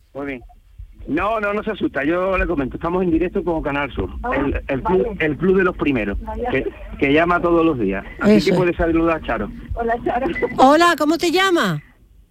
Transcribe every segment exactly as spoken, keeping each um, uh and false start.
Muy bien. No, no, no se asusta, yo le comento, estamos en directo con Canal Sur, el, el, club, el club de los primeros, que, que llama todos los días. Así Eso. que puede saludar a Charo. Hola, Charo. Hola, ¿cómo te llamas?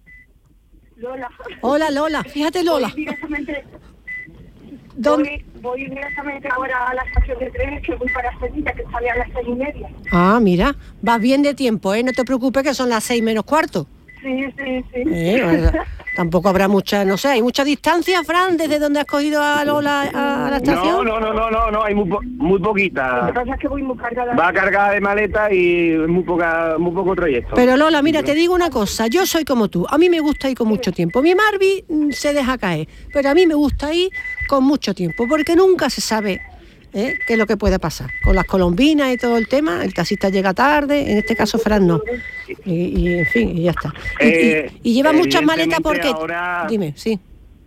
Lola. Hola, Lola, fíjate, Lola. Voy directamente, ¿Dónde? Voy, voy directamente ahora a la estación de trenes, que voy para Sevilla, que sale a las seis y media. Ah, mira, vas bien de tiempo, ¿eh? No te preocupes que son las seis menos cuarto. Sí, sí, sí. Eh, tampoco habrá mucha, no sé, ¿hay mucha distancia, Fran, desde donde has cogido a Lola a la estación? No, no, no, no, no, no hay muy, po muy poquita. Lo que pasa es que voy muy cargada. Va cargada de maleta y muy poca, muy poco trayecto. Pero Lola, mira, te digo una cosa, yo soy como tú, a mí me gusta ir con mucho tiempo. Mi Marvi se deja caer, pero a mí me gusta ir con mucho tiempo, porque nunca se sabe ¿eh? qué es lo que puede pasar. Con las colombinas y todo el tema, el taxista llega tarde, en este caso Fran no. Y, y en fin, y ya está. Y, eh, y, y lleva muchas maletas porque... Ahora, Dime, sí.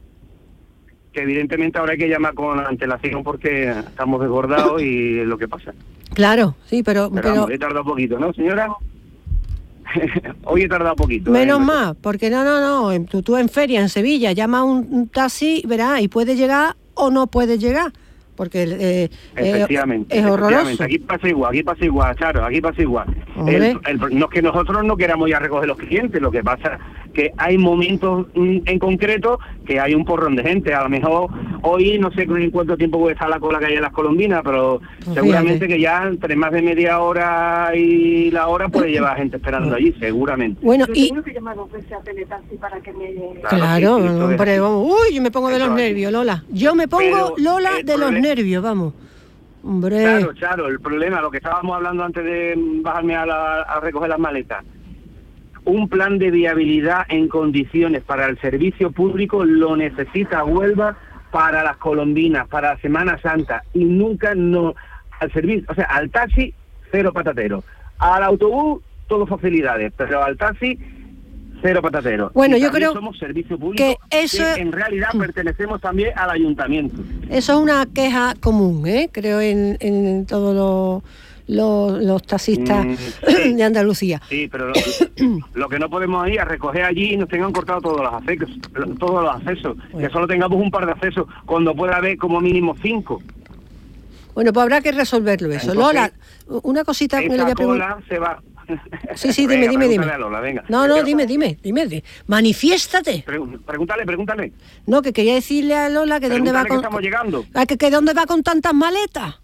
Que evidentemente ahora hay que llamar con antelación porque estamos desbordados y es lo que pasa. Claro, sí, pero... Pero, pero... Vamos, he tardado poquito, ¿no, señora? Hoy he tardado poquito. Menos ¿eh? más, porque no, no, no, tú, tú en feria, en Sevilla, llama un, un taxi, verás, y puede llegar o no puede llegar. Porque eh, efectivamente, es horroroso. Efectivamente. Aquí pasa igual, aquí pasa igual, Charo, aquí pasa igual. El, el, no es que nosotros no queramos ir a recoger los clientes, lo que pasa que hay momentos mm, en concreto que hay un porrón de gente. A lo mejor hoy no sé en cuánto tiempo puede estar la cola que hay en las colombinas, pero pues seguramente fíjate. Que ya entre más de media hora y la hora puede llevar gente esperando allí, seguramente. Bueno, yo y... tengo que llamar dos veces a Teletaxi para que me... Claro, claro sí, sí, hombre, vamos. Uy, yo me pongo de los nervios, Lola. Yo me pongo, pero Lola, de los nervios, vamos. Hombre. Claro, claro, el problema, lo que estábamos hablando antes de bajarme a, la, a recoger las maletas, un plan de viabilidad en condiciones para el servicio público lo necesita Huelva para las colombinas, para la Semana Santa, y nunca no, al servicio, o sea, al taxi, cero patatero, al autobús, todo facilidades, pero al taxi, cero patatero. Bueno, y yo creo somos servicio público que eso que en realidad pertenecemos también al ayuntamiento. Eso es una queja común, ¿eh? Creo en, en todos los, los, los taxistas mm, sí, de Andalucía. Sí, pero lo, lo que no podemos ir a recoger allí y nos tengan cortado todos los accesos, todos los accesos, bueno. Que solo tengamos un par de accesos cuando pueda haber como mínimo cinco. Bueno, pues habrá que resolverlo eso. Entonces, Lola, una cosita que le voy a preguntar. Se va. Sí, sí, dime, venga, dime, dime. Lola, venga. No, no, dime, dime, dime, dime. Manifiéstate. Pregúntale, pregúntale. No, que quería decirle a Lola que dónde va con... que estamos llegando. A que, que dónde va con tantas maletas.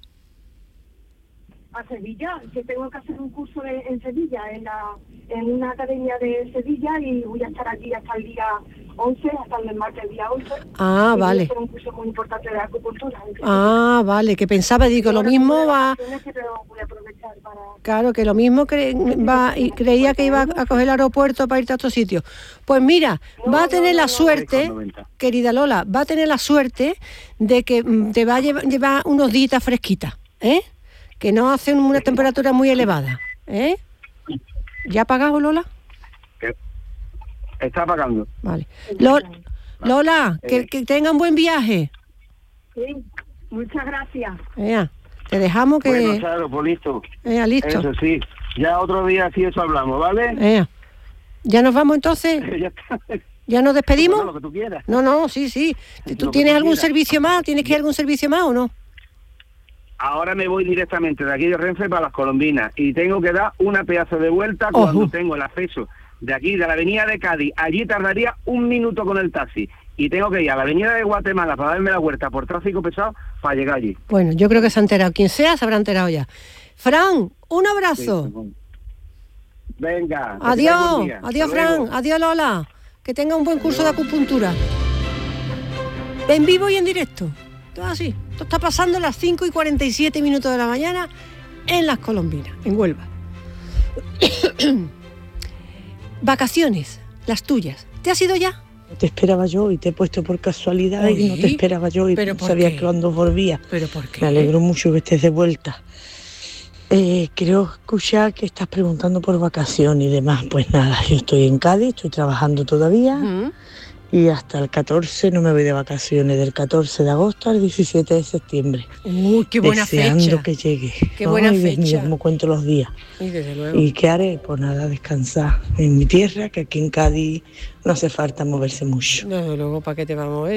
A Sevilla, que tengo que hacer un curso de, en Sevilla, en la en una academia de Sevilla, y voy a estar allí hasta el día once, hasta el martes día once. Ah, y vale. Voy a hacer un curso muy importante de acupuntura. Ah, vale, que pensaba, digo, lo mismo va... Voy a aprovechar para... Claro, que lo mismo cre... va y creía que iba a coger el aeropuerto para irte a otro sitio. Pues mira, no, va a tener no, la no, suerte, no, querida Lola, va a tener la suerte de que te va a llevar, llevar unos días fresquitas, ¿eh? Que no hace una temperatura muy elevada, ¿eh? ¿Ya ha pagado, Lola? Está pagando. Vale. Lola, Lola que, que tenga un buen viaje. Sí, muchas gracias. Ea, te dejamos que... Bueno, claro, pues listo. Ea, listo. Eso sí, ya otro día sí eso hablamos, ¿vale? Ea. ¿Ya nos vamos entonces? ya está. ¿Ya nos despedimos? Bueno, lo que tú quieras. No, no, sí, sí. ¿Tú tienes algún quieras. servicio más? ¿Tienes que ir a algún servicio más o no? Ahora me voy directamente de aquí de Renfe para las colombinas y tengo que dar una pedazo de vuelta cuando uh-huh. tengo el acceso de aquí, de la avenida de Cádiz. Allí tardaría un minuto con el taxi y tengo que ir a la avenida de Guatemala para darme la vuelta por tráfico pesado para llegar allí. Bueno, yo creo que se ha enterado. Quien sea se habrá enterado ya. Fran, un abrazo. Sí, venga. Adiós, adiós Fran, adiós Lola. Que tenga un buen curso adiós. de acupuntura. En vivo y en directo. Todo así. Esto está pasando a las cinco y cuarenta y siete minutos de la mañana en Las Colombinas, en Huelva. Vacaciones, las tuyas. ¿Te has ido ya? Te esperaba yo y te he puesto por casualidad. Oye, y no te esperaba yo y no sabía que cuando volvía. ¿Pero por qué? Me alegro mucho que estés de vuelta. Eh, creo escuchar que estás preguntando por vacaciones y demás. Pues nada, yo estoy en Cádiz, estoy trabajando todavía. Uh-huh. Y hasta el catorce no me voy de vacaciones, del catorce de agosto al diecisiete de septiembre. ¡Uy, qué buena deseando fecha! que llegue. ¡Qué buena Ay, fecha! Dios mío, como cuento los días. Y desde luego. ¿Y qué haré? Pues nada, descansar en mi tierra, que aquí en Cádiz no hace falta moverse mucho. Desde luego, ¿para qué te vamos a mover?